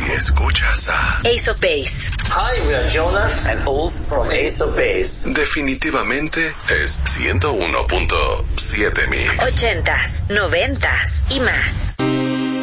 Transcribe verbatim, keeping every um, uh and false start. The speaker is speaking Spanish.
Si escuchas a Ace of Base. Hi, we are Jonas and Ulf from Ace of Base. definitivamente es ciento uno punto siete Mix. Ochentas, noventas y más.